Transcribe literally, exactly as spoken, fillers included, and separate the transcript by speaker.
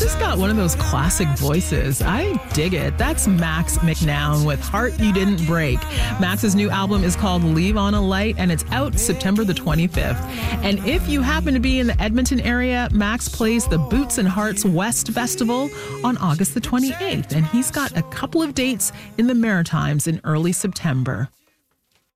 Speaker 1: just got one of those classic voices. I dig it. That's Max McNown with Heart You Didn't Break. Max's new album is called Leave on a Light, and it's out September the twenty-fifth. And if you happen to be in the Edmonton area, Max plays the Boots and Hearts West Festival on August the twenty-eighth, and he's got a couple of dates in the Maritimes in early September.